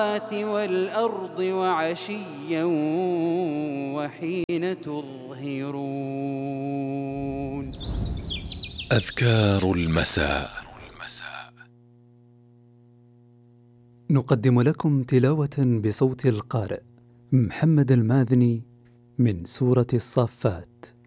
والأرض وعشيا وحين تظهرون. أذكار المساء. نقدم لكم تلاوة بصوت القارئ محمد الماذني من سورة الصافات.